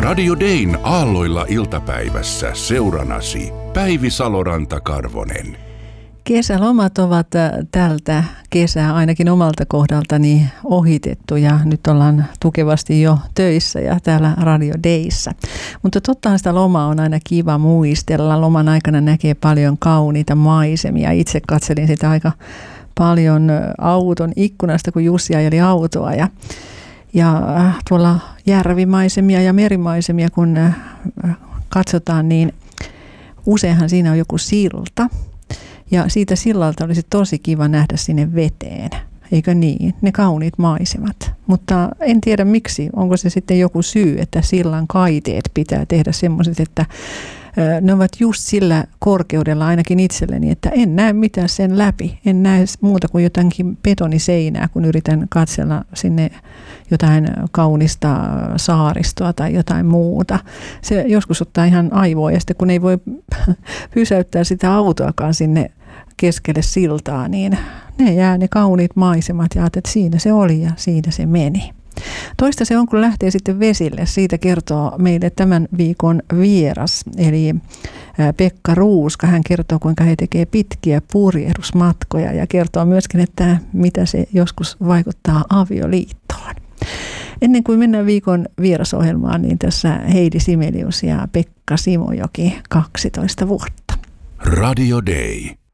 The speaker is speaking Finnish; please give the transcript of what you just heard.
Radio Dayn aalloilla iltapäivässä seuranasi Päivi Saloranta-Karvonen. Kesälomat ovat tältä kesää ainakin omalta kohdaltani ohitettu ja nyt ollaan tukevasti jo töissä ja täällä Radio Dayssä. Mutta tottahan sitä lomaa on aina kiva muistella. Loman aikana näkee paljon kauniita maisemia. Itse katselin sitä aika paljon auton ikkunasta, kun Jussi ajeli autoa ja tuolla järvimaisemia ja merimaisemia, kun katsotaan, niin useinhan siinä on joku silta. Ja siitä sillalta olisi tosi kiva nähdä sinne veteen, eikö niin? Ne kauniit maisemat. Mutta en tiedä miksi, onko se sitten joku syy, että sillan kaiteet pitää tehdä semmoiset, että ne ovat just sillä korkeudella ainakin itselleni, että en näe mitään sen läpi. En näe muuta kuin jotakin betoniseinää, kun yritän katsella sinne jotain kaunista saaristoa tai jotain muuta. Se joskus ottaa ihan aivoa ja sitten kun ei voi pysäyttää sitä autoakaan sinne keskelle siltaa, niin ne jää ne kauniit maisemat ja ajattelet, että siinä se oli ja siinä se meni. Toista se on, kun lähtee sitten vesille. Siitä kertoo meille tämän viikon vieras, eli Pekka Ruuska. Hän kertoo, kuinka he tekee pitkiä purjehdusmatkoja ja kertoo myöskin, että mitä se joskus vaikuttaa avioliittoon. Ennen kuin mennään viikon vierasohjelmaan, niin tässä Heidi Simelius ja Pekka Simojoki 12 vuotta. Radio Day.